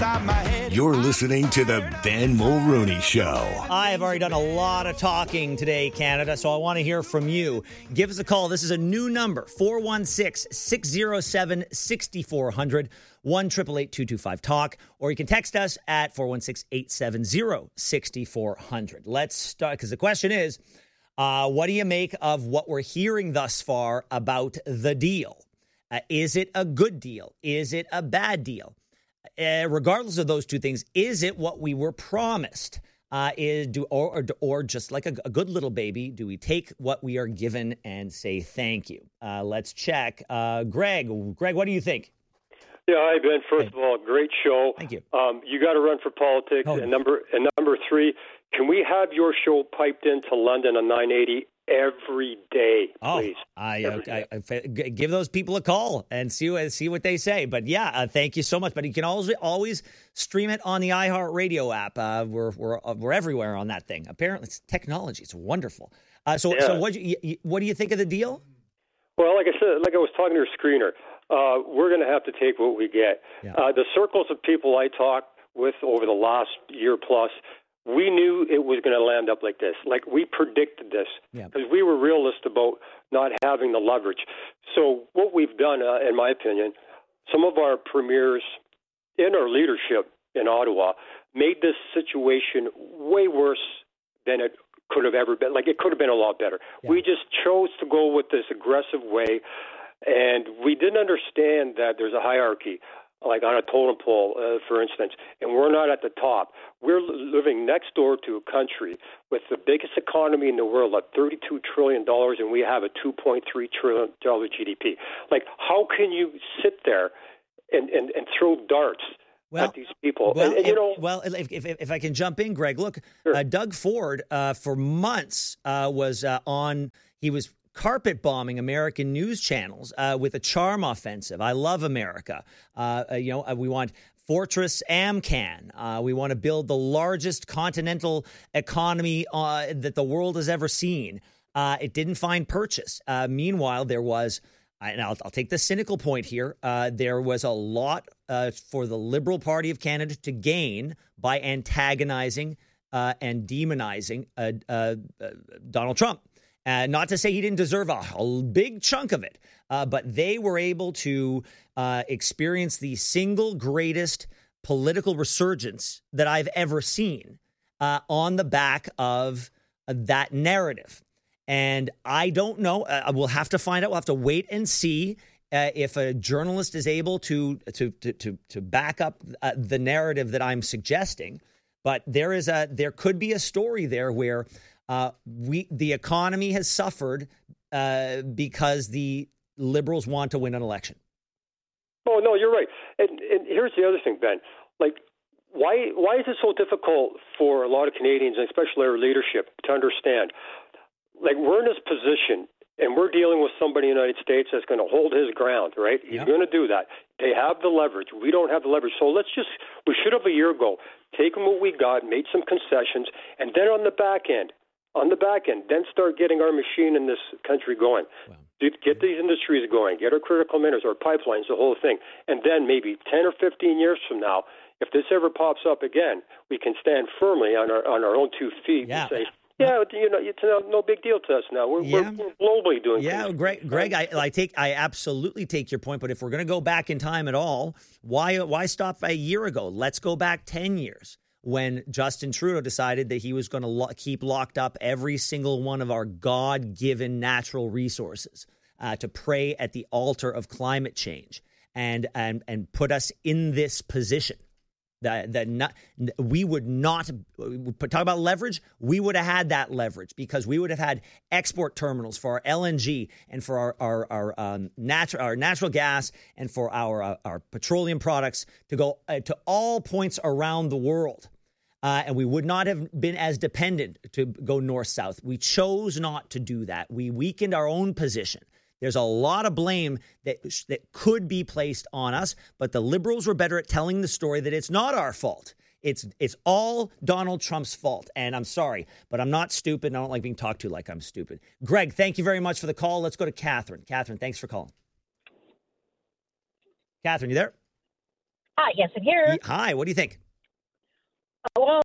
inside my head. You're listening to the Ben Mulrooney Show. I have already done a lot of talking today, Canada, so I want to hear from you. Give us a call. This is a new number, 416-607-6400, 1-888-225-TALK, or you can text us at 416-870-6400. Let's start, because the question is, what do you make of what we're hearing thus far about the deal? Is it a good deal? Is it a bad deal? Regardless of those two things, is it what we were promised? Or just like a good little baby, do we take what we are given and say thank you? Let's check. Greg, what do you think? Yeah, hi, Ben. First of all, great show. Thank you. You got to run for politics. Oh. And number three, can we have your show piped into London on 980 every day, please? I give those people a call and see what they say. But yeah, thank you so much. But you can always stream it on the iHeartRadio app. We're everywhere on that thing. Apparently, it's technology. It's wonderful. So what do you think of the deal? Well, like I said, like I was talking to your screener, we're going to have to take what we get. Yeah. The circles of people I talked with over the last year plus, we knew it was going to land up like this. Like, we predicted this because we were realist about not having the leverage. So what we've done, in my opinion, some of our premiers in our leadership in Ottawa made this situation way worse than it could have ever been. Like, it could have been a lot better. Yeah. We just chose to go with this aggressive way, and we didn't understand that there's a hierarchy, like on a totem pole, for instance, and we're not at the top. We're living next door to a country with the biggest economy in the world at $32 trillion, and we have a $2.3 trillion GDP. Like, how can you sit there and throw darts at these people? If I can jump in, Greg, look, sure. Doug Ford for months was carpet bombing American news channels with a charm offensive. I love America. We want Fortress Amcan. We want to build the largest continental economy that the world has ever seen. It didn't find purchase. Meanwhile, there was, and I'll take the cynical point here, there was a lot for the Liberal Party of Canada to gain by antagonizing and demonizing Donald Trump. Not to say he didn't deserve a big chunk of it, but they were able to experience the single greatest political resurgence that I've ever seen on the back of that narrative. And I don't know. We'll have to find out. We'll have to wait and see if a journalist is able to back up the narrative that I'm suggesting. But there could be a story there where the economy has suffered because the Liberals want to win an election. Oh, no, you're right. And here's the other thing, Ben. Like, why is it so difficult for a lot of Canadians, and especially our leadership, to understand? Like, we're in this position, and we're dealing with somebody in the United States that's going to hold his ground, right? He's going to do that. They have the leverage. We don't have the leverage. So we should have a year ago taken what we got, made some concessions, and then on the back end, then start getting our machine in this country going. Wow. Get these industries going, get our critical minerals, our pipelines, the whole thing. And then maybe 10 or 15 years from now, if this ever pops up again, we can stand firmly on our own 2 feet and say, it's no big deal to us now. We're globally doing things. Yeah, Greg, I absolutely take your point. But if we're going to go back in time at all, why stop a year ago? Let's go back 10 years. When Justin Trudeau decided that he was going to keep locked up every single one of our God-given natural resources to pray at the altar of climate change and put us in this position. We would not talk about leverage. We would have had that leverage because we would have had export terminals for our LNG and for our natural gas and for our petroleum products to go to all points around the world. And we would not have been as dependent to go north-south. We chose not to do that. We weakened our own position. There's a lot of blame that could be placed on us, but the Liberals were better at telling the story that it's not our fault. It's all Donald Trump's fault. And I'm sorry, but I'm not stupid, and I don't like being talked to like I'm stupid. Greg, thank you very much for the call. Let's go to Catherine. Catherine, thanks for calling. Catherine, you there? Hi, yes, I'm here. Hi, what do you think? Well,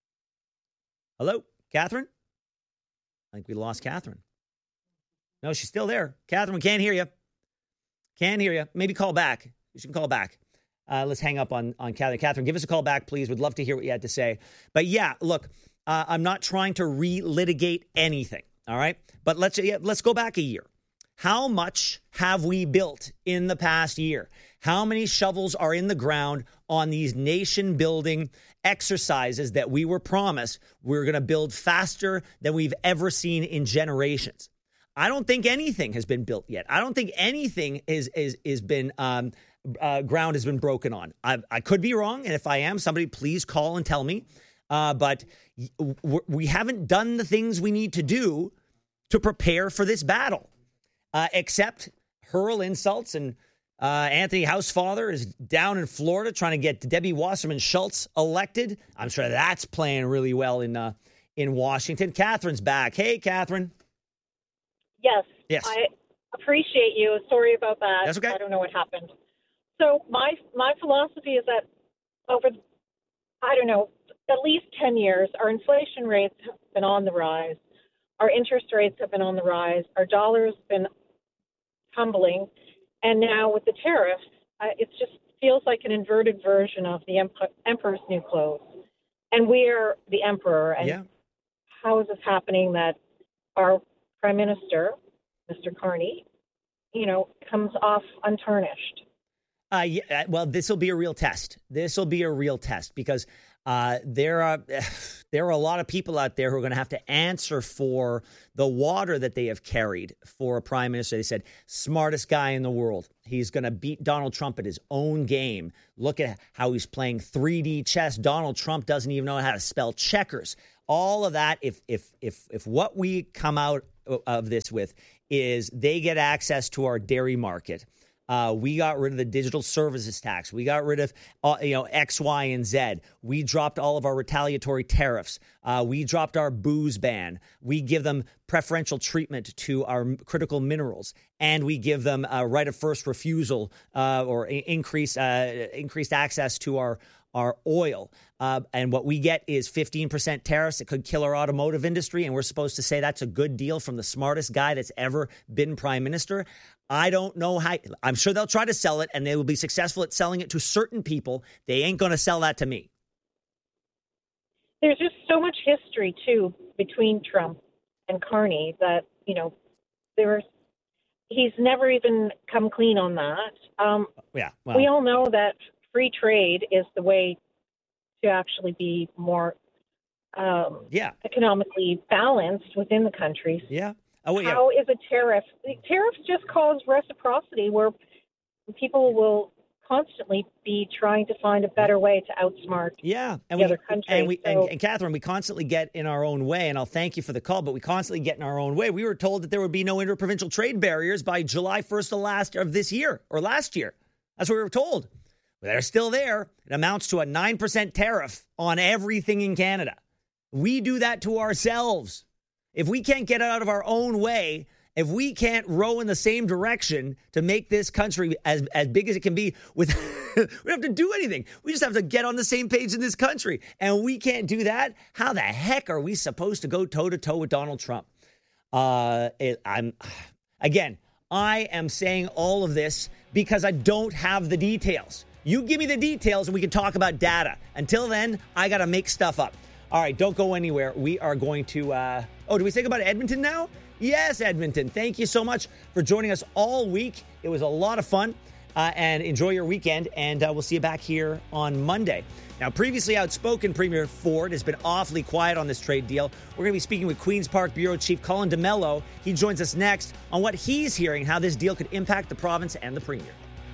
hello, Catherine? I think we lost Catherine. No, she's still there. Catherine, we can't hear you. Can't hear you. Maybe call back. You should call back. Let's hang up on Catherine. Catherine, give us a call back, please. We'd love to hear what you had to say. But yeah, look, I'm not trying to relitigate anything, all right? But let's go back a year. How much have we built in the past year? How many shovels are in the ground on these nation-building exercises that we were promised we're going to build faster than we've ever seen in generations? I don't think anything has been built yet. I don't think anything is been ground has been broken on. I could be wrong, and if I am, somebody please call and tell me. But we haven't done the things we need to do to prepare for this battle. Except hurl insults, and Anthony Housefather is down in Florida trying to get Debbie Wasserman Schultz elected. I'm sure that's playing really well in Washington. Catherine's back. Hey, Catherine. Yes. I appreciate you. Sorry about that. That's okay. I don't know what happened. So my philosophy is that over, at least 10 years, our inflation rates have been on the rise. Our interest rates have been on the rise. Our dollar's been tumbling. And now with the tariffs, it just feels like an inverted version of the emperor's new clothes. And we're the emperor. And how is this happening that our prime minister, Mr. Carney, comes off untarnished? Well, this will be a real test. This will be a real test because there are a lot of people out there who are going to have to answer for the water that they have carried for a prime minister. They said, smartest guy in the world. He's going to beat Donald Trump at his own game. Look at how he's playing 3D chess. Donald Trump doesn't even know how to spell checkers. All of that, if what we come out of this with is they get access to our dairy market. We got rid of the digital services tax. We got rid of, X, Y, and Z. We dropped all of our retaliatory tariffs. We dropped our booze ban. We give them preferential treatment to our critical minerals, and we give them a right of first refusal or increased access to our oil. And what we get is 15% tariffs that could kill our automotive industry. And we're supposed to say that's a good deal from the smartest guy that's ever been prime minister. I don't know how. I'm sure they'll try to sell it, and they will be successful at selling it to certain people. They ain't going to sell that to me. There's just so much history, too, between Trump and Carney that, he's never even come clean on that. We all know that free trade is the way to actually be more economically balanced within the country. Yeah. How is a tariff? Tariffs just cause reciprocity where people will constantly be trying to find a better way to outsmart other countries. And Catherine, we constantly get in our own way, and I'll thank you for the call, but we constantly get in our own way. We were told that there would be no interprovincial trade barriers by July 1st of this year or last year. That's what we were told. But they're still there. It amounts to a 9% tariff on everything in Canada. We do that to ourselves. If we can't get out of our own way, if we can't row in the same direction to make this country as big as it can be, we don't have to do anything. We just have to get on the same page in this country. And we can't do that. How the heck are we supposed to go toe-to-toe with Donald Trump? I am saying all of this because I don't have the details. You give me the details and we can talk about data. Until then, I got to make stuff up. All right, don't go anywhere. We are going to... do we think about Edmonton now? Yes, Edmonton. Thank you so much for joining us all week. It was a lot of fun. And enjoy your weekend. And we'll see you back here on Monday. Now, previously outspoken Premier Ford has been awfully quiet on this trade deal. We're going to be speaking with Queen's Park Bureau Chief Colin DeMello. He joins us next on what he's hearing, how this deal could impact the province and the Premier.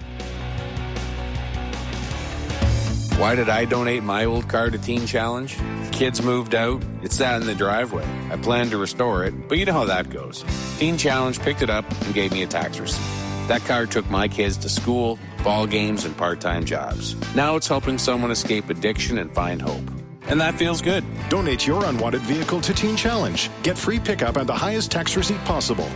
Why did I donate my old car to Teen Challenge? Kids moved out. It sat in the driveway. I planned to restore it, but you know how that goes. Teen Challenge picked it up and gave me a tax receipt. That car took my kids to school, ball games, and part-time jobs. Now it's helping someone escape addiction and find hope. And that feels good. Donate your unwanted vehicle to Teen Challenge. Get free pickup and the highest tax receipt possible.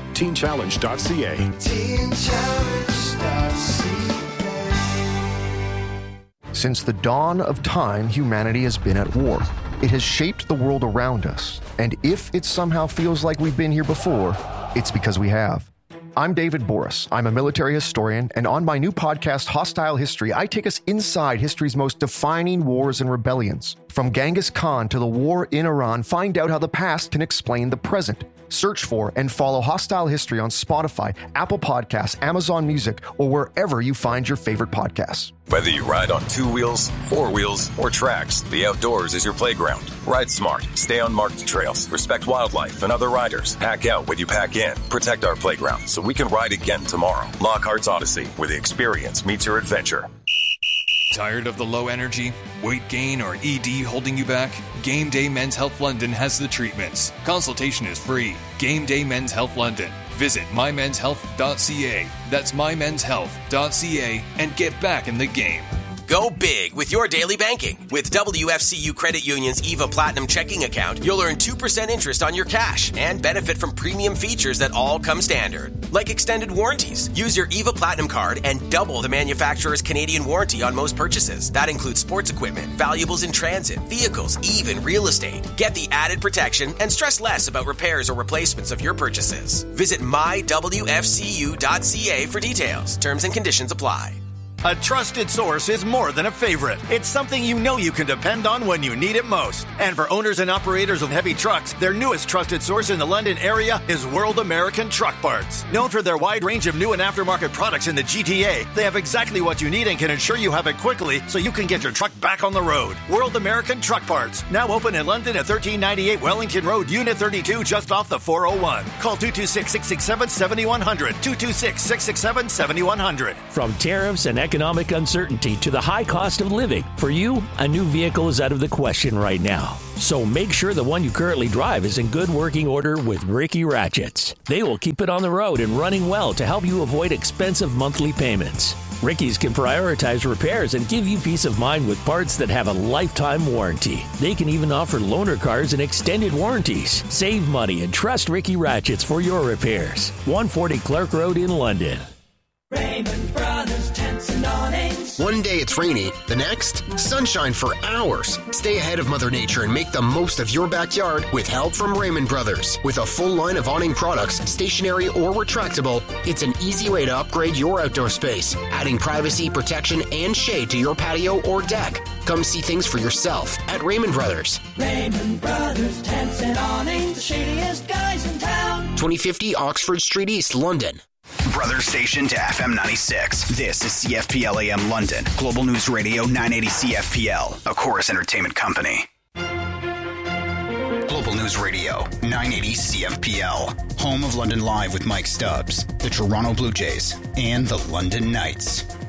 TeenChallenge.ca. TeenChallenge.ca. Since the dawn of time, humanity has been at war. It has shaped the world around us, and if it somehow feels like we've been here before, it's because we have. I'm David Boris. I'm a military historian, and on my new podcast, Hostile History, I take us inside history's most defining wars and rebellions. From Genghis Khan to the war in Iran, find out how the past can explain the present. Search for and follow Hostile History on Spotify, Apple Podcasts, Amazon Music, or wherever you find your favorite podcasts. Whether you ride on 2 wheels, 4 wheels, or tracks, the outdoors is your playground. Ride smart, stay on marked trails, respect wildlife and other riders. Pack out when you pack in. Protect our playground so we can ride again tomorrow. Lockhart's Odyssey, where the experience meets your adventure. Tired of the low energy, weight gain, or ED holding you back? Game Day Men's Health London has the treatments. Consultation is free. Game Day Men's Health London. Visit mymenshealth.ca. That's mymenshealth.ca and get back in the game. Go big with your daily banking. With WFCU Credit Union's EVA Platinum checking account, you'll earn 2% interest on your cash and benefit from premium features that all come standard, like extended warranties. Use your EVA Platinum card and double the manufacturer's Canadian warranty on most purchases. That includes sports equipment, valuables in transit, vehicles, even real estate. Get the added protection and stress less about repairs or replacements of your purchases. Visit mywfcu.ca for details. Terms and conditions apply. A trusted source is more than a favorite. It's something you know you can depend on when you need it most. And for owners and operators of heavy trucks, their newest trusted source in the London area is World American Truck Parts. Known for their wide range of new and aftermarket products in the GTA, they have exactly what you need and can ensure you have it quickly so you can get your truck back on the road. World American Truck Parts, now open in London at 1398 Wellington Road, Unit 32, just off the 401. Call 226-667-7100, 226-667-7100. From tariffs and economic uncertainty to the high cost of living, for you, a new vehicle is out of the question right now. So make sure the one you currently drive is in good working order with Ricky Ratchets. They will keep it on the road and running well to help you avoid expensive monthly payments. Ricky's can prioritize repairs and give you peace of mind with parts that have a lifetime warranty. They can even offer loaner cars and extended warranties. Save money and trust Ricky Ratchets for your repairs. 140 Clark Road in London. Raymond Brothers Tents and Awnings. One day it's rainy, the next, sunshine for hours. Stay ahead of Mother Nature and make the most of your backyard with help from Raymond Brothers. With a full line of awning products, stationary or retractable, it's an easy way to upgrade your outdoor space, adding privacy, protection, and shade to your patio or deck. Come see things for yourself at Raymond Brothers. Raymond Brothers Tents and Awnings, the shadiest guys in town. 2050 Oxford Street East, London. Brother station to FM 96. This is CFPL AM London. Global News Radio 980 CFPL, a Chorus Entertainment company. Global News Radio 980 CFPL. Home of London Live with Mike Stubbs, the Toronto Blue Jays, and the London Knights.